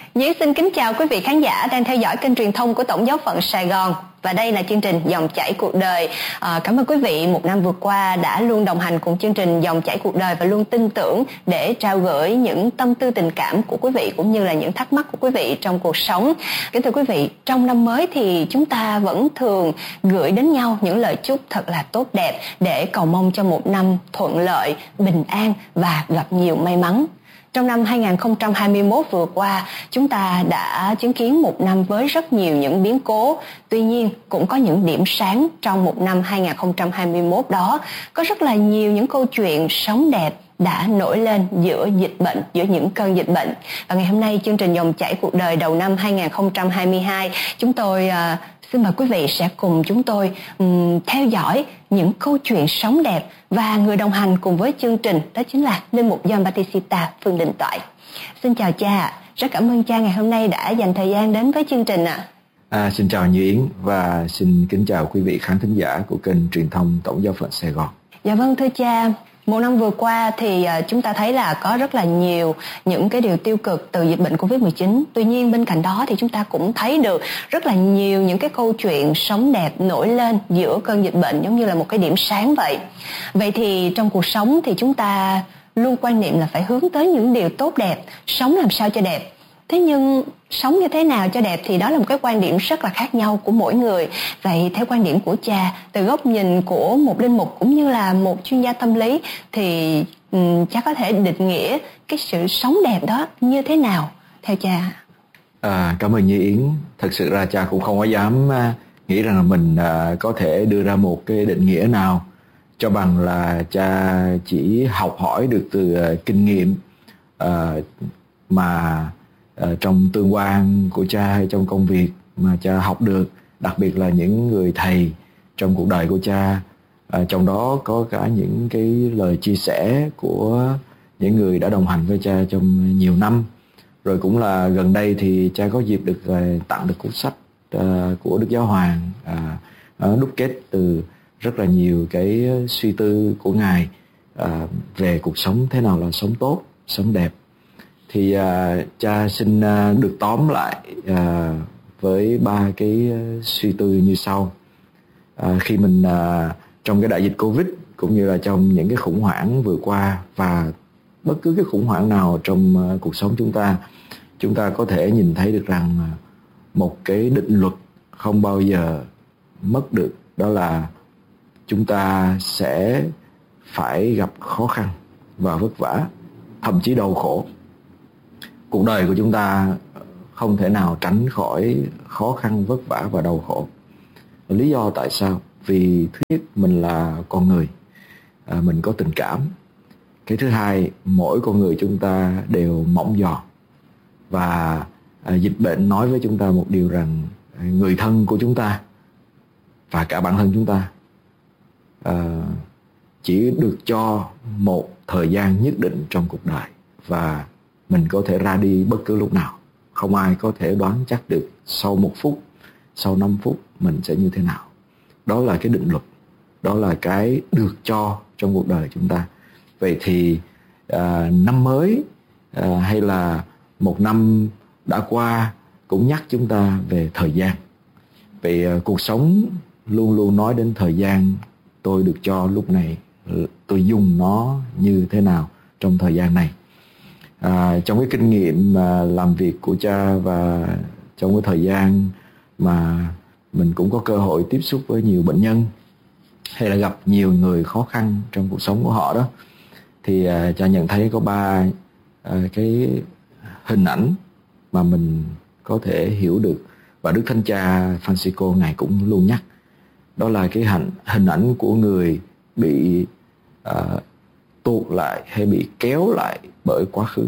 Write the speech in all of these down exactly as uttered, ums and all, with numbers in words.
Dĩ xin kính chào quý vị khán giả đang theo dõi kênh truyền thông của Tổng giáo phận Sài Gòn. Và đây là chương trình Dòng chảy cuộc đời. À, cảm ơn quý vị một năm vừa qua đã luôn đồng hành cùng chương trình Dòng chảy cuộc đời và luôn tin tưởng để trao gửi những tâm tư tình cảm của quý vị cũng như là những thắc mắc của quý vị trong cuộc sống. Kính thưa quý vị, trong năm mới thì chúng ta vẫn thường gửi đến nhau những lời chúc thật là tốt đẹp để cầu mong cho một năm thuận lợi, bình an và gặp nhiều may mắn. Trong năm hai không hai mốt vừa qua, chúng ta đã chứng kiến một năm với rất nhiều những biến cố. Tuy nhiên, cũng có những điểm sáng trong một năm hai không hai mốt đó. Có rất là nhiều những câu chuyện sống đẹp đã nổi lên giữa dịch bệnh, giữa những cơn dịch bệnh. Và ngày hôm nay, chương trình Dòng chảy cuộc đời đầu năm hai không hai hai, chúng tôi uh, xin mời quý vị sẽ cùng chúng tôi um, theo dõi những câu chuyện sống đẹp. Và người đồng hành cùng với chương trình đó chính là Linh mục John Batista Phương Đình Toại. Xin chào cha, rất cảm ơn cha ngày hôm nay đã dành thời gian đến với chương trình ạ. À. À, xin chào Như Yến và xin kính chào quý vị khán thính giả của kênh truyền thông Tổng giáo phận Sài Gòn. Dạ vâng thưa cha, một năm vừa qua thì chúng ta thấy là có rất là nhiều những cái điều tiêu cực từ dịch bệnh covid mười chín. Tuy nhiên bên cạnh đó thì chúng ta cũng thấy được rất là nhiều những cái câu chuyện sống đẹp nổi lên giữa cơn dịch bệnh, giống như là một cái điểm sáng vậy. Vậy thì trong cuộc sống thì chúng ta luôn quan niệm là phải hướng tới những điều tốt đẹp, sống làm sao cho đẹp. Thế nhưng sống như thế nào cho đẹp thì đó là một cái quan điểm rất là khác nhau của mỗi người. Vậy theo quan điểm của cha, từ góc nhìn của một linh mục cũng như là một chuyên gia tâm lý, thì um, cha có thể định nghĩa cái sự sống đẹp đó như thế nào theo cha? À, cảm ơn Như Yến. Thật sự ra cha cũng không có dám uh, nghĩ rằng là mình uh, có thể đưa ra một cái định nghĩa nào, cho bằng là cha chỉ học hỏi được từ uh, kinh nghiệm uh, mà Uh, trong tương quan của cha hay trong công việc mà cha học được, đặc biệt là những người thầy trong cuộc đời của cha. Uh, trong đó có cả những cái lời chia sẻ của những người đã đồng hành với cha trong nhiều năm. Rồi cũng là gần đây thì cha có dịp được uh, tặng được cuốn sách uh, của Đức Giáo Hoàng, uh, đúc kết từ rất là nhiều cái suy tư của Ngài uh, về cuộc sống thế nào là sống tốt, sống đẹp. Thì uh, cha xin uh, được tóm lại uh, với ba cái uh, suy tư như sau. Uh, khi mình uh, trong cái đại dịch Covid cũng như là trong những cái khủng hoảng vừa qua và bất cứ cái khủng hoảng nào trong uh, cuộc sống chúng ta, chúng ta có thể nhìn thấy được rằng uh, một cái định luật không bao giờ mất được, đó là chúng ta sẽ phải gặp khó khăn và vất vả, thậm chí đau khổ. Cuộc đời của chúng ta không thể nào tránh khỏi khó khăn, vất vả và đau khổ. Lý do tại sao? Vì thứ nhất, mình là con người, à, mình có tình cảm. Cái thứ hai, mỗi con người chúng ta đều mỏng giòn. Và à, dịch bệnh nói với chúng ta một điều rằng người thân của chúng ta và cả bản thân chúng ta à, chỉ được cho một thời gian nhất định trong cuộc đời, và mình có thể ra đi bất cứ lúc nào. Không ai có thể đoán chắc được sau một phút, sau năm phút mình sẽ như thế nào. Đó là cái định luật, đó là cái được cho trong cuộc đời chúng ta. Vậy thì à, năm mới à, hay là một năm đã qua cũng nhắc chúng ta về thời gian. Vì à, cuộc sống luôn luôn nói đến thời gian. Tôi được cho lúc này, tôi dùng nó như thế nào trong thời gian này. À, trong cái kinh nghiệm mà làm việc của cha và trong cái thời gian mà mình cũng có cơ hội tiếp xúc với nhiều bệnh nhân hay là gặp nhiều người khó khăn trong cuộc sống của họ đó, thì à, cha nhận thấy có ba à, cái hình ảnh mà mình có thể hiểu được, và Đức Thánh Cha Francisco Ngài cũng luôn nhắc. Đó là cái hình, hình ảnh của người bị à, tuột lại hay bị kéo lại bởi quá khứ.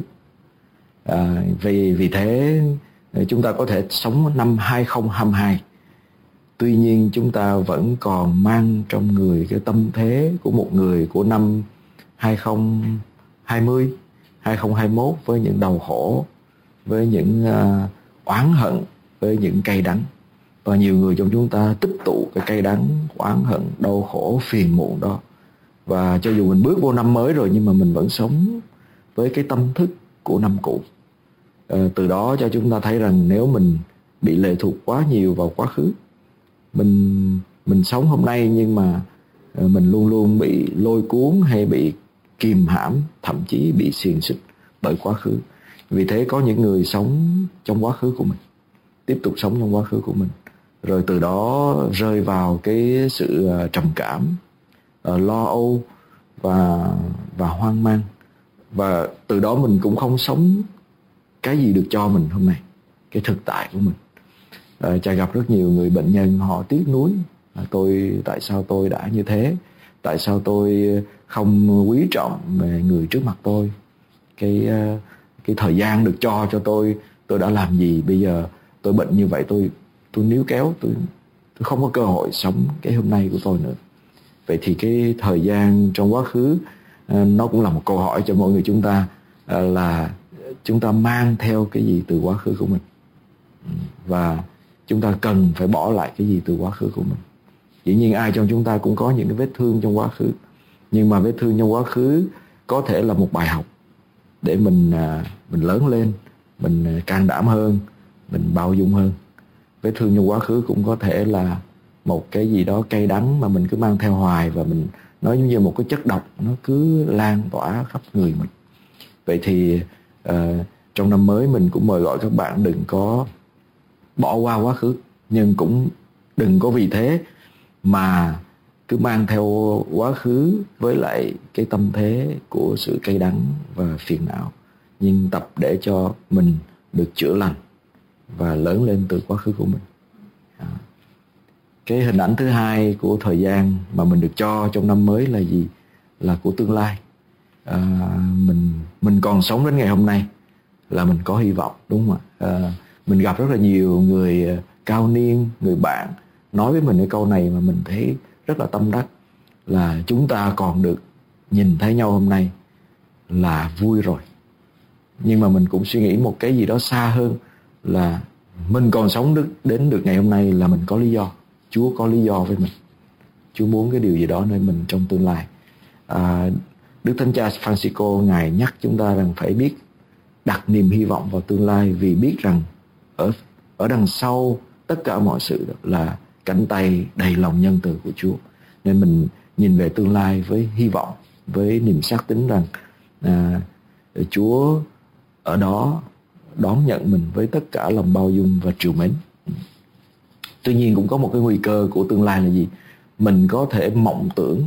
À, vì, vì thế chúng ta có thể sống năm hai không hai hai, tuy nhiên chúng ta vẫn còn mang trong người cái tâm thế của một người của năm hai không hai không, hai không hai mốt, với những đau khổ, với những uh, oán hận, với những cay đắng. Và nhiều người trong chúng ta tích tụ cái cay đắng, oán hận, đau khổ, phiền muộn đó. Và cho dù mình bước vô năm mới rồi, nhưng mà mình vẫn sống với cái tâm thức của năm cũ. uh, từ đó cho chúng ta thấy rằng nếu mình bị lệ thuộc quá nhiều vào quá khứ, mình mình sống hôm nay nhưng mà uh, mình luôn luôn bị lôi cuốn hay bị kìm hãm, thậm chí bị xiềng xích bởi quá khứ. Vì thế có những người sống trong quá khứ của mình, tiếp tục sống trong quá khứ của mình, rồi từ đó rơi vào cái sự uh, trầm cảm, uh, lo âu và và hoang mang, và từ đó mình cũng không sống cái gì được cho mình hôm nay, cái thực tại của mình. Uh, Cha gặp rất nhiều người bệnh nhân họ tiếc nuối, uh, tôi tại sao tôi đã như thế, tại sao tôi không quý trọng về người trước mặt tôi, cái uh, cái thời gian được cho cho tôi tôi đã làm gì, bây giờ tôi bệnh như vậy, tôi tôi níu kéo, tôi tôi không có cơ hội sống cái hôm nay của tôi nữa. Vậy thì cái thời gian trong quá khứ uh, nó cũng là một câu hỏi cho mọi người chúng ta, uh, là chúng ta mang theo cái gì từ quá khứ của mình, và chúng ta cần phải bỏ lại cái gì từ quá khứ của mình. Dĩ nhiên ai trong chúng ta cũng có những cái vết thương trong quá khứ, nhưng mà vết thương trong quá khứ có thể là một bài học để mình uh, mình lớn lên, mình can đảm hơn, mình bao dung hơn. Vết thương trong quá khứ cũng có thể là một cái gì đó cay đắng mà mình cứ mang theo hoài, và mình nó giống như một cái chất độc, nó cứ lan tỏa khắp người mình. Vậy thì uh, trong năm mới mình cũng mời gọi các bạn đừng có bỏ qua quá khứ, nhưng cũng đừng có vì thế mà cứ mang theo quá khứ với lại cái tâm thế của sự cay đắng và phiền não, nhưng tập để cho mình được chữa lành và lớn lên từ quá khứ của mình. À. Cái hình ảnh thứ hai của thời gian mà mình được cho trong năm mới là gì? Là của tương lai. À, mình mình còn sống đến ngày hôm nay là mình có hy vọng, đúng không ạ? À, mình gặp rất là nhiều người cao niên, người bạn nói với mình cái câu này mà mình thấy rất là tâm đắc, là chúng ta còn được nhìn thấy nhau hôm nay là vui rồi. Nhưng mà mình cũng suy nghĩ một cái gì đó xa hơn, là mình còn sống được đến được ngày hôm nay là mình có lý do. Chúa có lý do với mình. Chúa muốn cái điều gì đó nơi mình trong tương lai. À, Đức Thánh Cha Francisco Ngài nhắc chúng ta rằng phải biết đặt niềm hy vọng vào tương lai, vì biết rằng ở ở đằng sau tất cả mọi sự là cánh tay đầy lòng nhân từ của Chúa. Nên mình nhìn về tương lai với hy vọng, với niềm xác tín rằng à, Chúa ở đó đón nhận mình với tất cả lòng bao dung và trìu mến. Tuy nhiên cũng có một cái nguy cơ của tương lai là gì? Mình có thể mộng tưởng.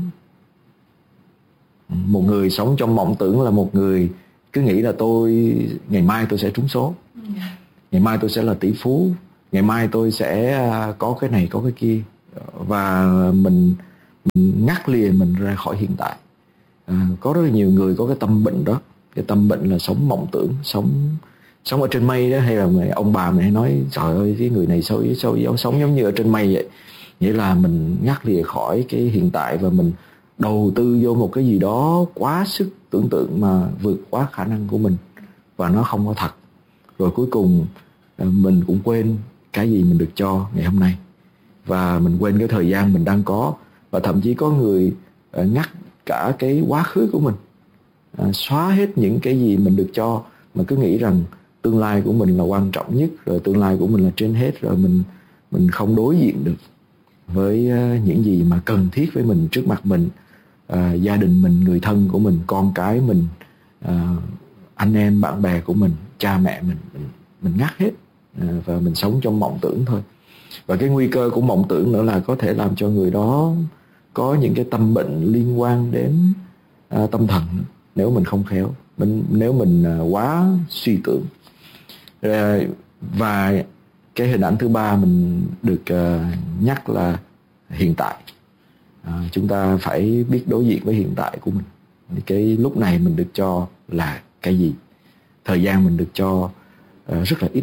Một người sống trong mộng tưởng là một người cứ nghĩ là tôi ngày mai tôi sẽ trúng số, ngày mai tôi sẽ là tỷ phú, ngày mai tôi sẽ có cái này có cái kia, và mình, mình ngắt liền mình ra khỏi hiện tại. À, có rất là nhiều người có cái tâm bệnh đó. Cái tâm bệnh là sống mộng tưởng, sống sống ở trên mây đó, hay là ông bà mình hay nói trời ơi cái người này sao sao, sao sống giống như ở trên mây vậy. Nghĩa là mình ngắt lìa khỏi cái hiện tại và mình đầu tư vô một cái gì đó quá sức tưởng tượng mà vượt quá khả năng của mình, và nó không có thật. Rồi cuối cùng mình cũng quên cái gì mình được cho ngày hôm nay, và mình quên cái thời gian mình đang có. Và thậm chí có người ngắt cả cái quá khứ của mình, xóa hết những cái gì mình được cho, mà cứ nghĩ rằng tương lai của mình là quan trọng nhất, rồi tương lai của mình là trên hết, rồi mình mình không đối diện được với những gì mà cần thiết với mình trước mặt mình, à, gia đình mình, người thân của mình, con cái mình, à, anh em bạn bè của mình, cha mẹ mình, mình, mình ngắt hết, à, và mình sống trong mộng tưởng thôi. Và cái nguy cơ của mộng tưởng nữa là có thể làm cho người đó có những cái tâm bệnh liên quan đến à, tâm thần, nếu mình không khéo, mình, nếu mình à, quá suy tưởng. À, và cái hình ảnh thứ ba mình được uh, nhắc là hiện tại. À, chúng ta phải biết đối diện với hiện tại của mình. Cái lúc này mình được cho là cái gì? Thời gian mình được cho uh, rất là ít.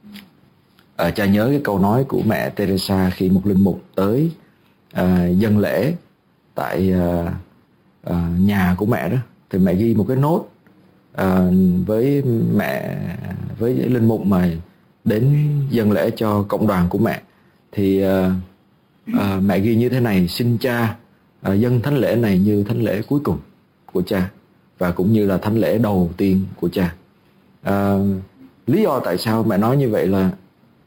À, cha nhớ cái câu nói của mẹ Teresa khi một linh mục tới uh, dâng lễ tại uh, uh, nhà của mẹ đó, thì mẹ ghi một cái nốt uh, với mẹ, với linh mục mà đến dâng lễ cho cộng đoàn của mẹ. Thì uh, uh, mẹ ghi như thế này: xin cha uh, dâng thánh lễ này như thánh lễ cuối cùng của cha, và cũng như là thánh lễ đầu tiên của cha. Uh, Lý do tại sao mẹ nói như vậy là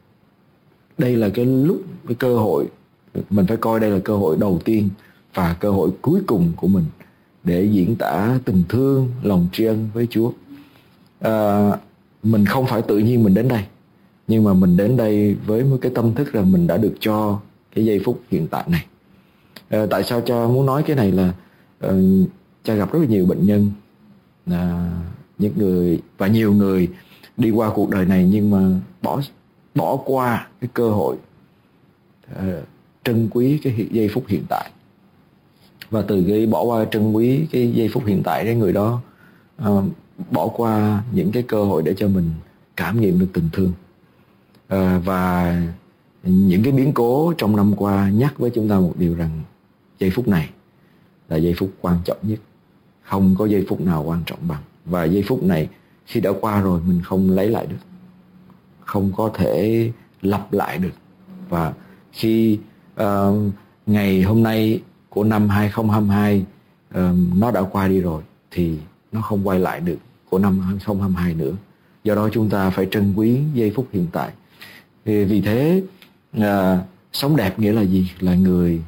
đây là cái lúc, cái cơ hội, mình phải coi đây là cơ hội đầu tiên và cơ hội cuối cùng của mình để diễn tả tình thương, lòng tri ân với Chúa. À, mình không phải tự nhiên mình đến đây, nhưng mà mình đến đây với một cái tâm thức là mình đã được cho cái giây phút hiện tại này. À, tại sao cha muốn nói cái này là uh, cha gặp rất là nhiều bệnh nhân, à, những người và nhiều người đi qua cuộc đời này nhưng mà bỏ bỏ qua cái cơ hội uh, trân quý cái giây phút hiện tại. Và từ cái bỏ qua trân quý cái giây phút hiện tại, cái người đó uh, bỏ qua những cái cơ hội để cho mình cảm nghiệm được tình thương. Uh, và những cái biến cố trong năm qua nhắc với chúng ta một điều rằng giây phút này là giây phút quan trọng nhất. Không có giây phút nào quan trọng bằng. Và giây phút này khi đã qua rồi mình không lấy lại được, không có thể lặp lại được. Và khi uh, ngày hôm nay của năm hai không hai hai uh, nó đã qua đi rồi thì nó không quay lại được của năm hai không hai hai nữa. Do đó chúng ta phải trân quý giây phút hiện tại. Thì vì thế uh, sống đẹp nghĩa là gì? Là người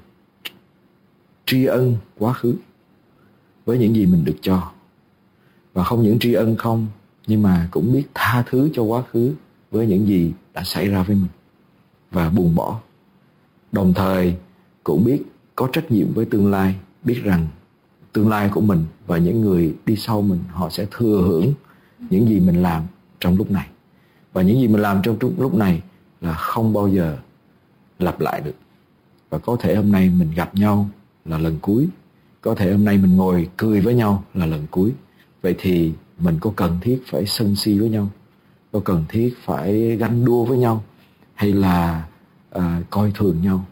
tri ân quá khứ với những gì mình được cho. Và không những tri ân không, nhưng mà cũng biết tha thứ cho quá khứ với những gì đã xảy ra với mình và buông bỏ. Đồng thời cũng biết có trách nhiệm với tương lai, biết rằng tương lai của mình và những người đi sau mình, họ sẽ thừa hưởng những gì mình làm trong lúc này. Và những gì mình làm trong lúc này là không bao giờ lặp lại được. Và có thể hôm nay mình gặp nhau là lần cuối, có thể hôm nay mình ngồi cười với nhau là lần cuối. Vậy thì mình có cần thiết phải sân si với nhau, có cần thiết phải ganh đua với nhau, hay là uh, coi thường nhau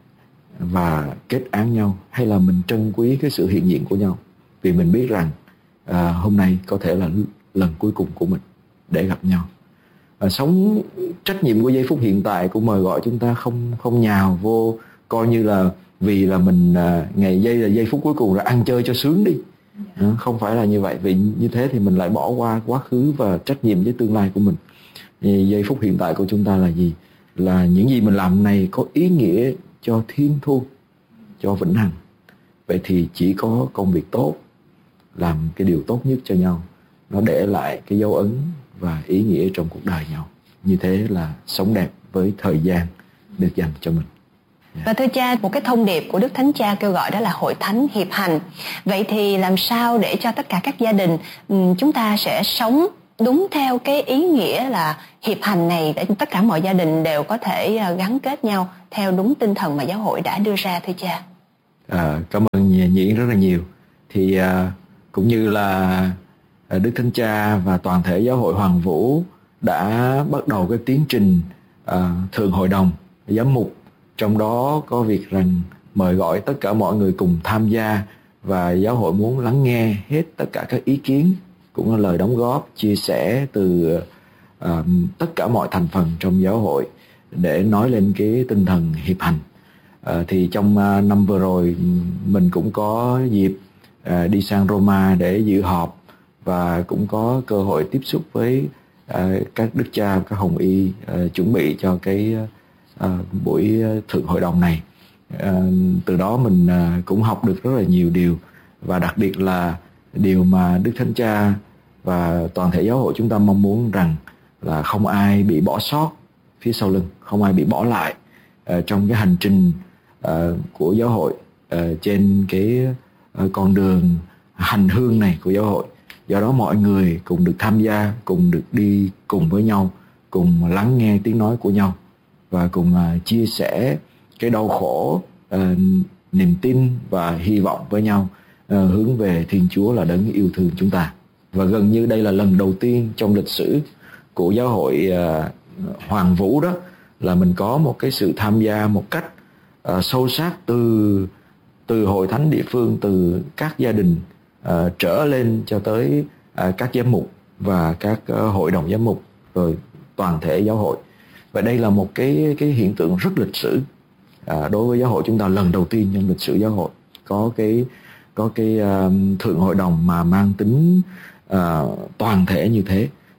và kết án nhau, hay là mình trân quý cái sự hiện diện của nhau, vì mình biết rằng uh, hôm nay có thể là lần cuối cùng của mình để gặp nhau. Uh, sống trách nhiệm của giây phút hiện tại cũng mời gọi chúng ta không không nhào vô coi như là vì là mình uh, ngày giây là giây phút cuối cùng là ăn chơi cho sướng đi. Uh, không phải là như vậy, vì như thế thì mình lại bỏ qua quá khứ và trách nhiệm với tương lai của mình. Thì giây phút hiện tại của chúng ta là gì? Là những gì mình làm này có ý nghĩa cho thiên thu, cho vĩnh hằng. Vậy thì chỉ có công việc tốt, làm cái điều tốt nhất cho nhau, nó để lại cái dấu ấn và ý nghĩa trong cuộc đời nhau. Như thế là sống đẹp với thời gian được dành cho mình. Và thưa cha, một cái thông điệp của Đức Thánh Cha kêu gọi đó là hội thánh hiệp hành. Vậy thì làm sao để cho tất cả các gia đình chúng ta sẽ sống đúng theo cái ý nghĩa là hiệp hành này, để tất cả mọi gia đình đều có thể gắn kết nhau theo đúng tinh thần mà giáo hội đã đưa ra, thưa cha? À, cảm ơn Nhĩ rất là nhiều. Thì à, cũng như là Đức Thánh Cha và toàn thể giáo hội Hoàng Vũ đã bắt đầu cái tiến trình à, thượng hội đồng giám mục, trong đó có việc rằng mời gọi tất cả mọi người cùng tham gia, và giáo hội muốn lắng nghe hết tất cả các ý kiến cũng là lời đóng góp, chia sẻ từ uh, tất cả mọi thành phần trong giáo hội để nói lên cái tinh thần hiệp hành. Uh, thì trong uh, năm vừa rồi mình cũng có dịp uh, đi sang Roma để dự họp, và cũng có cơ hội tiếp xúc với uh, các đức cha, các hồng y uh, chuẩn bị cho cái uh, buổi thượng hội đồng này. Uh, từ đó mình uh, cũng học được rất là nhiều điều, và đặc biệt là điều mà Đức Thánh Cha và toàn thể giáo hội chúng ta mong muốn rằng là không ai bị bỏ sót phía sau lưng, không ai bị bỏ lại uh, trong cái hành trình uh, của giáo hội uh, trên cái uh, con đường hành hương này của giáo hội. Do đó mọi người cùng được tham gia, cùng được đi cùng với nhau, cùng lắng nghe tiếng nói của nhau, và cùng uh, chia sẻ cái đau khổ, uh, niềm tin và hy vọng với nhau, uh, hướng về Thiên Chúa là đấng yêu thương chúng ta. Và gần như đây là lần đầu tiên trong lịch sử của giáo hội uh, Hoàng Vũ đó là mình có một cái sự tham gia một cách uh, sâu sát từ từ hội thánh địa phương, từ các gia đình uh, trở lên cho tới uh, các giám mục và các uh, hội đồng giám mục, rồi toàn thể giáo hội. Và đây là một cái cái hiện tượng rất lịch sử uh, đối với giáo hội chúng ta, lần đầu tiên trong lịch sử giáo hội có cái có cái uh, thượng hội đồng mà mang tính uh, toàn thể như thế.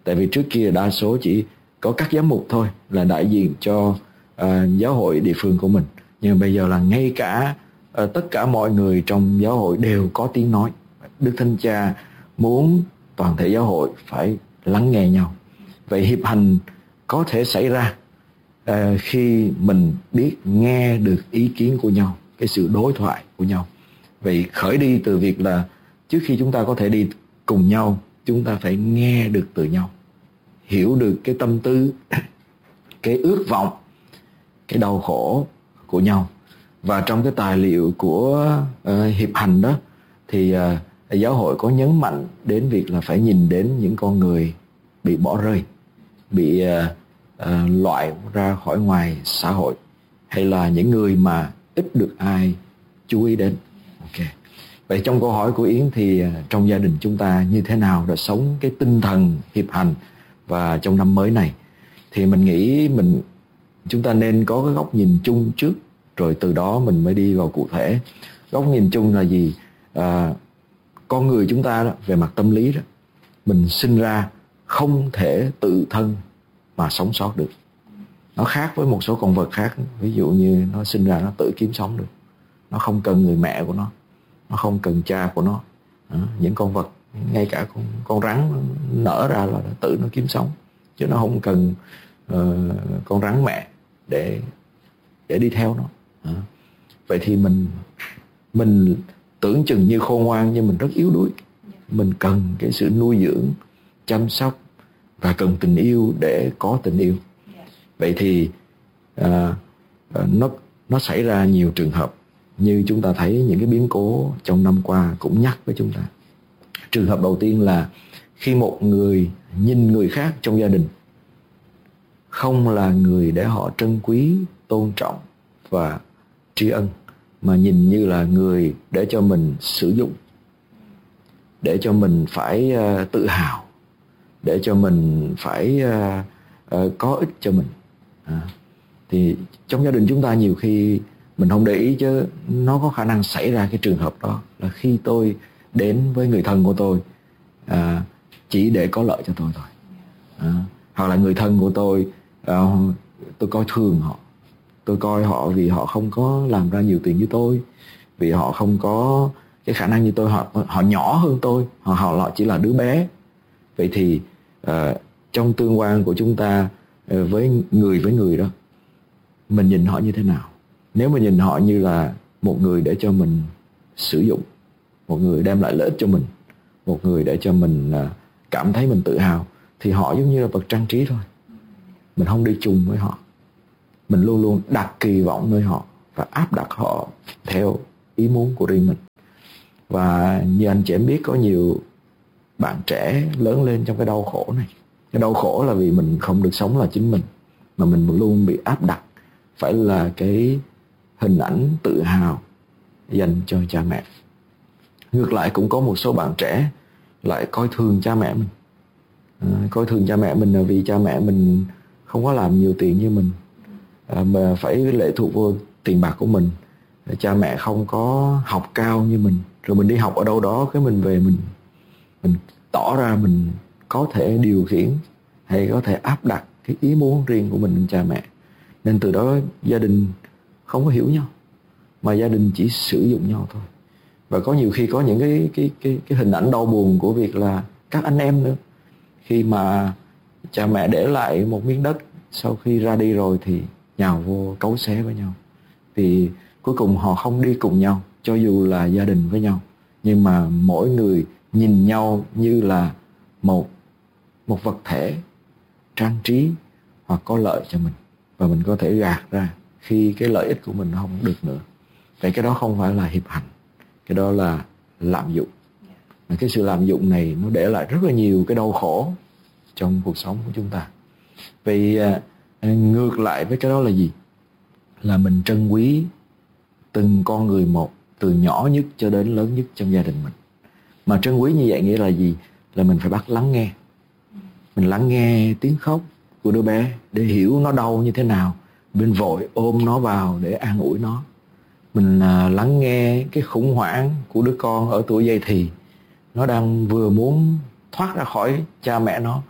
Tại vì trước kia đa số chỉ có các giám mục thôi là đại diện cho uh, giáo hội địa phương của mình, nhưng bây giờ là ngay cả uh, tất cả mọi người trong giáo hội đều có tiếng nói. Đức Thánh Cha muốn toàn thể giáo hội phải lắng nghe nhau. Vậy hiệp hành có thể xảy ra uh, khi mình biết nghe được ý kiến của nhau, cái sự đối thoại của nhau. Vậy khởi đi từ việc là trước khi chúng ta có thể đi cùng nhau, chúng ta phải nghe được từ nhau, hiểu được cái tâm tư, cái ước vọng, cái đau khổ của nhau. Và trong cái tài liệu của uh, hiệp hành đó thì uh, giáo hội có nhấn mạnh đến việc là phải nhìn đến những con người bị bỏ rơi, bị uh, uh, loại ra khỏi ngoài xã hội, hay là những người mà ít được ai chú ý đến. Ok. Vậy trong câu hỏi của Yến thì uh, trong gia đình chúng ta như thế nào để sống cái tinh thần hiệp hành và trong năm mới này? Thì mình nghĩ mình chúng ta nên có cái góc nhìn chung trước, rồi từ đó mình mới đi vào cụ thể. Góc nhìn chung là gì? À, con người chúng ta đó, về mặt tâm lý đó, mình sinh ra không thể tự thân mà sống sót được. Nó khác với một số con vật khác. Ví dụ như nó sinh ra nó tự kiếm sống được, nó không cần người mẹ của nó, nó không cần cha của nó. À, những con vật, ngay cả con, con rắn nở ra là tự nó kiếm sống, chứ nó không cần uh, con rắn mẹ để để đi theo nó. À, vậy thì mình mình tưởng chừng như khôn ngoan nhưng mình rất yếu đuối. Mình cần cái sự nuôi dưỡng, chăm sóc và cần tình yêu để có tình yêu. Vậy thì uh, uh, nó nó xảy ra nhiều trường hợp, như chúng ta thấy những cái biến cố trong năm qua cũng nhắc với chúng ta. Trường hợp đầu tiên là khi một người nhìn người khác trong gia đình không là người để họ trân quý, tôn trọng và tri ân, mà nhìn như là người để cho mình sử dụng, để cho mình phải uh, tự hào, để cho mình phải uh, uh, có ích cho mình. À, thì trong gia đình chúng ta nhiều khi mình không để ý, chứ nó có khả năng xảy ra cái trường hợp đó, là khi tôi đến với người thân của tôi à, chỉ để có lợi cho tôi thôi. À, hoặc là người thân của tôi à, tôi coi thường họ, tôi coi họ vì họ không có làm ra nhiều tiền như tôi, vì họ không có cái khả năng như tôi, họ họ nhỏ hơn tôi, họ họ chỉ là đứa bé. Vậy thì à, trong tương quan của chúng ta à, với người với người đó, mình nhìn họ như thế nào? Nếu mà nhìn họ như là một người để cho mình sử dụng, một người đem lại lợi ích cho mình, một người để cho mình cảm thấy mình tự hào, thì họ giống như là vật trang trí thôi. Mình không đi chung với họ, mình luôn luôn đặt kỳ vọng nơi họ và áp đặt họ theo ý muốn của riêng mình. Và như anh chị em biết, có nhiều bạn trẻ lớn lên trong cái đau khổ này. Cái đau khổ là vì mình không được sống là chính mình, mà mình luôn bị áp đặt phải là cái hình ảnh tự hào dành cho cha mẹ. Ngược lại cũng có một số bạn trẻ lại coi thường cha mẹ mình. À, coi thường cha mẹ mình là vì cha mẹ mình không có làm nhiều tiền như mình, à, mà phải lệ thuộc vô tiền bạc của mình. Cha mẹ không có học cao như mình, rồi mình đi học ở đâu đó, cái mình về mình mình tỏ ra mình có thể điều khiển hay có thể áp đặt cái ý muốn riêng của mình lên cha mẹ. Nên từ đó gia đình không có hiểu nhau, mà gia đình chỉ sử dụng nhau thôi. Và có nhiều khi có những cái cái cái cái hình ảnh đau buồn của việc là các anh em nữa, khi mà cha mẹ để lại một miếng đất, sau khi ra đi rồi thì nhào vô cấu xé với nhau. Thì cuối cùng họ không đi cùng nhau, cho dù là gia đình với nhau, nhưng mà mỗi người nhìn nhau như là một một vật thể trang trí hoặc có lợi cho mình, và mình có thể gạt ra khi cái lợi ích của mình không được nữa. Vậy cái đó không phải là hiệp hành, cái đó là lạm dụng. Và cái sự lạm dụng này nó để lại rất là nhiều cái đau khổ trong cuộc sống của chúng ta. Vì à, ngược lại với cái đó là gì? Là mình trân quý từng con người một, từ nhỏ nhất cho đến lớn nhất trong gia đình mình. Mà trân quý như vậy nghĩa là gì? Là mình phải bắt lắng nghe. Mình lắng nghe tiếng khóc của đứa bé để hiểu nó đau như thế nào, bên vội ôm nó vào để an ủi nó. Mình à, lắng nghe cái khủng hoảng của đứa con ở tuổi dậy thì, nó đang vừa muốn thoát ra khỏi cha mẹ nó,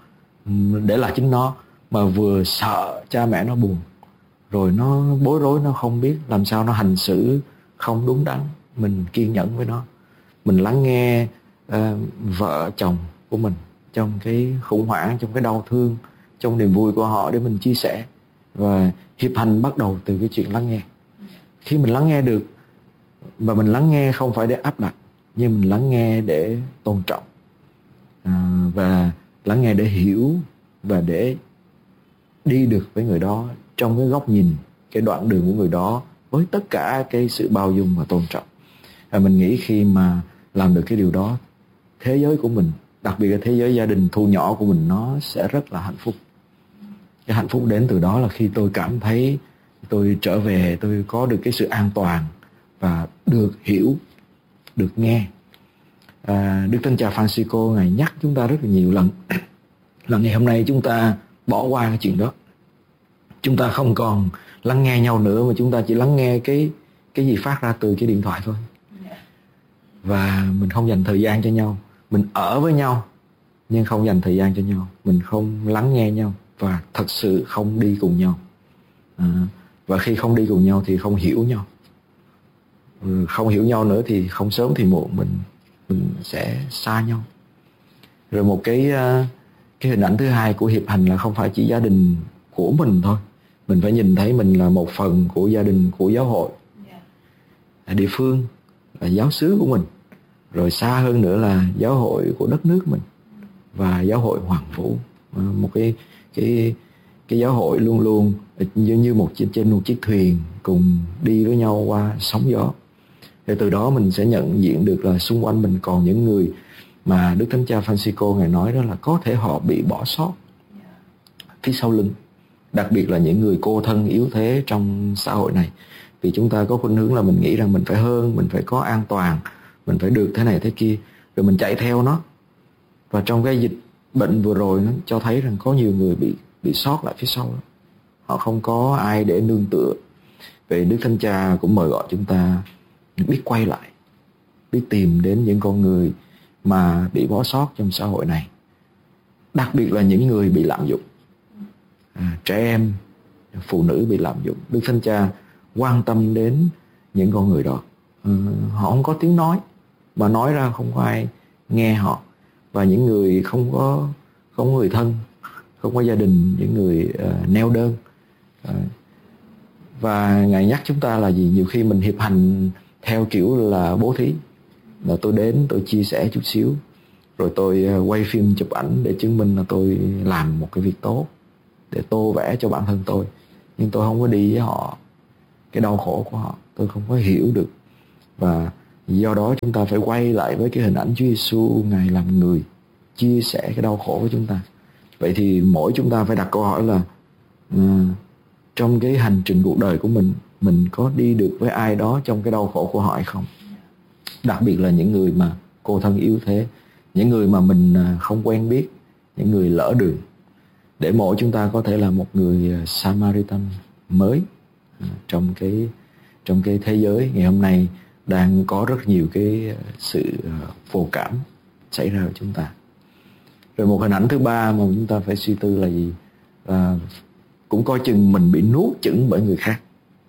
để là chính nó, mà vừa sợ cha mẹ nó buồn, rồi nó bối rối, nó không biết làm sao nó hành xử không đúng đắn. Mình kiên nhẫn với nó, mình lắng nghe uh, vợ chồng của mình trong cái khủng hoảng, trong cái đau thương, trong niềm vui của họ để mình chia sẻ. Và hiệp hành bắt đầu từ cái chuyện lắng nghe. Khi mình lắng nghe được, và mình lắng nghe không phải để áp đặt, nhưng mình lắng nghe để tôn trọng, à, và lắng nghe để hiểu, và để đi được với người đó trong cái góc nhìn, cái đoạn đường của người đó với tất cả cái sự bao dung và tôn trọng. Và mình nghĩ khi mà làm được cái điều đó, thế giới của mình, đặc biệt là thế giới gia đình thu nhỏ của mình, nó sẽ rất là hạnh phúc. Cái hạnh phúc đến từ đó là khi tôi cảm thấy tôi trở về, tôi có được cái sự an toàn và được hiểu, được nghe. à, Đức Thánh Cha Francisco Ngài nhắc chúng ta rất là nhiều lần là ngày hôm nay chúng ta bỏ qua cái chuyện đó. Chúng ta không còn lắng nghe nhau nữa, mà chúng ta chỉ lắng nghe cái cái gì phát ra từ cái điện thoại thôi. Và mình không dành thời gian cho nhau. Mình ở với nhau nhưng không dành thời gian cho nhau. Mình không lắng nghe nhau và thật sự không đi cùng nhau. à, Và khi không đi cùng nhau thì không hiểu nhau. Không hiểu nhau nữa thì không sớm thì muộn mình mình sẽ xa nhau. Rồi một cái cái hình ảnh thứ hai của hiệp hành là không phải chỉ gia đình của mình thôi. Mình phải nhìn thấy mình là một phần của gia đình, của giáo hội, là địa phương, là giáo xứ của mình. Rồi xa hơn nữa là giáo hội của đất nước mình và giáo hội Hoàng Vũ. Một cái cái cái giáo hội luôn luôn như, như một trên một chiếc thuyền cùng đi với nhau qua sóng gió. Để từ đó mình sẽ nhận diện được là xung quanh mình còn những người mà Đức Thánh Cha Francisco Ngài nói đó là có thể họ bị bỏ sót phía sau lưng. Đặc biệt là những người cô thân yếu thế trong xã hội này. Vì chúng ta có khuynh hướng là mình nghĩ rằng mình phải hơn, mình phải có an toàn, mình phải được thế này thế kia, rồi mình chạy theo nó. Và trong cái dịch bệnh vừa rồi nó cho thấy rằng có nhiều người bị bị sót lại phía sau đó. Họ không có ai để nương tựa. Vậy Đức Thánh Cha cũng mời gọi chúng ta biết quay lại, biết tìm đến những con người mà bị bỏ sót trong xã hội này. Đặc biệt là những người bị lạm dụng, à, trẻ em, phụ nữ bị lạm dụng. Đức Thánh Cha quan tâm đến những con người đó. à, Họ không có tiếng nói, mà nói ra không có ai nghe họ. Và những người không có không có người thân, không có gia đình, những người uh, neo đơn. uh, Và Ngài nhắc chúng ta là gì? Nhiều khi mình hiệp hành theo kiểu là bố thí, là tôi đến, tôi chia sẻ chút xíu, rồi tôi quay phim chụp ảnh để chứng minh là tôi làm một cái việc tốt, để tô vẽ cho bản thân tôi. Nhưng tôi không có đi với họ, cái đau khổ của họ tôi không có hiểu được. Và do đó chúng ta phải quay lại với cái hình ảnh Chúa Giêsu, Ngài làm người, chia sẻ cái đau khổ của chúng ta. Vậy thì mỗi chúng ta phải đặt câu hỏi là uh, trong cái hành trình cuộc đời của mình, mình có đi được với ai đó trong cái đau khổ của họ hay không? Đặc biệt là những người mà cô thân yếu thế, những người mà mình không quen biết, những người lỡ đường. Để mỗi chúng ta có thể là một người Samaritan mới trong cái trong cái thế giới ngày hôm nay đang có rất nhiều cái sự vô cảm xảy ra với chúng ta. Rồi một hình ảnh thứ ba mà chúng ta phải suy tư là gì? À, cũng coi chừng mình bị nuốt chửng bởi người khác.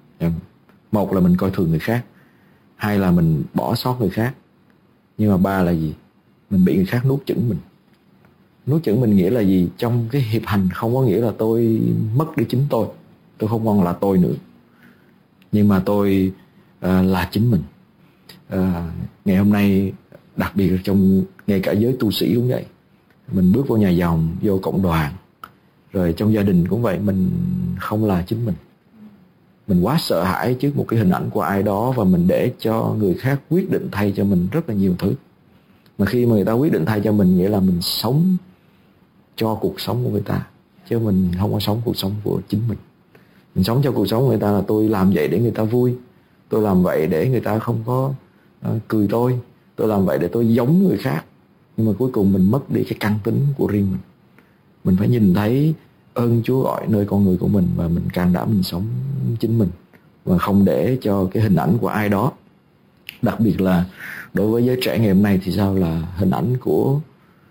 Một là mình coi thường người khác, hai là mình bỏ sót người khác, nhưng mà ba là gì? Mình bị người khác nuốt chửng mình. Nuốt chửng mình nghĩa là gì? Trong cái hiệp hành không có nghĩa là tôi mất đi chính tôi, tôi không còn là tôi nữa, nhưng mà tôi uh, là chính mình. uh, Ngày hôm nay, đặc biệt là trong ngay cả giới tu sĩ cũng vậy, mình bước vô nhà dòng, vô cộng đoàn, rồi trong gia đình cũng vậy, mình không là chính mình. Mình quá sợ hãi trước một cái hình ảnh của ai đó, và mình để cho người khác quyết định thay cho mình rất là nhiều thứ. Mà khi mà người ta quyết định thay cho mình, nghĩa là mình sống cho cuộc sống của người ta, chứ mình không có sống cuộc sống của chính mình. Mình sống cho cuộc sống của người ta là tôi làm vậy để người ta vui, tôi làm vậy để người ta không có uh, cười tôi, tôi làm vậy để tôi giống người khác. Nhưng mà cuối cùng mình mất đi cái căn tính của riêng mình. Mình phải nhìn thấy ơn Chúa gọi nơi con người của mình, và mình can đảm mình sống chính mình, và không để cho cái hình ảnh của ai đó. Đặc biệt là đối với giới trẻ ngày hôm nay thì sao, là hình ảnh của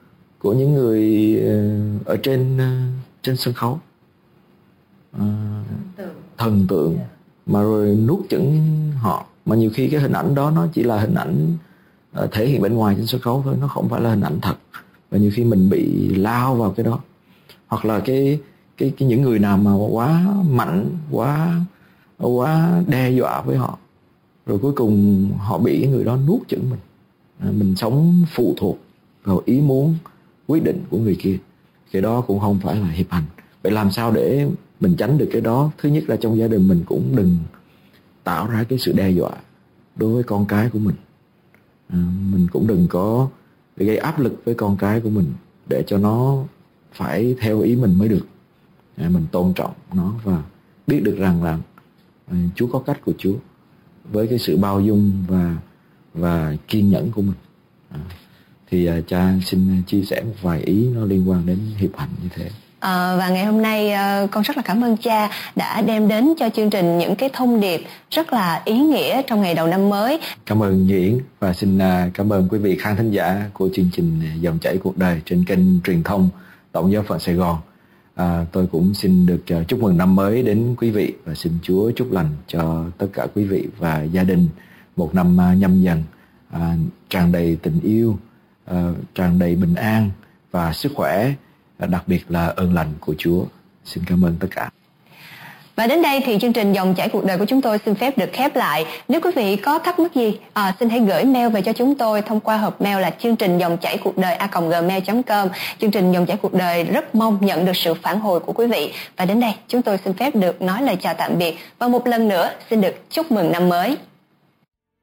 của những người ở trên trên sân khấu, à, thần tượng mà rồi nuốt chửng họ, mà nhiều khi cái hình ảnh đó nó chỉ là hình ảnh uh, thể hiện bên ngoài trên sân khấu thôi, nó không phải là hình ảnh thật. Và nhiều khi mình bị lao vào cái đó, hoặc là cái cái cái những người nào mà quá mạnh, quá quá đe dọa với họ, rồi cuối cùng họ bị cái người đó nuốt chửng mình. À, mình sống phụ thuộc vào ý muốn quyết định của người kia, cái đó cũng không phải là hiệp hành. Vậy làm sao để mình tránh được cái đó? Thứ nhất là trong gia đình mình cũng đừng tạo ra cái sự đe dọa đối với con cái của mình. À, mình cũng đừng có gây áp lực với con cái của mình để cho nó phải theo ý mình mới được. À, mình tôn trọng nó và biết được rằng là à, Chúa có cách của Chúa với cái sự bao dung và và kiên nhẫn của mình. À, thì à, cha xin chia sẻ một vài ý nó liên quan đến hiệp hành như thế. À, và ngày hôm nay à, con rất là cảm ơn cha đã đem đến cho chương trình những cái thông điệp rất là ý nghĩa trong ngày đầu năm mới. Cảm ơn Như Yến và xin à, cảm ơn quý vị khán thính giả của chương trình Dòng chảy cuộc đời trên kênh truyền thông Tổng giáo phận Sài Gòn. À, tôi cũng xin được uh, chúc mừng năm mới đến quý vị và xin Chúa chúc lành cho tất cả quý vị và gia đình một năm uh, nhâm dần uh, tràn đầy tình yêu, uh, tràn đầy bình an và sức khỏe, uh, đặc biệt là ơn lành của Chúa. Xin cảm ơn tất cả. Và đến đây thì chương trình Dòng chảy cuộc đời của chúng tôi xin phép được khép lại. Nếu quý vị có thắc mắc gì, à, xin hãy gửi mail về cho chúng tôi thông qua hộp mail là chương trình dòng chảy cuộc đời a còng gmail chấm com. Chương trình Dòng chảy cuộc đời rất mong nhận được sự phản hồi của quý vị. Và đến đây chúng tôi xin phép được nói lời chào tạm biệt và một lần nữa xin được chúc mừng năm mới.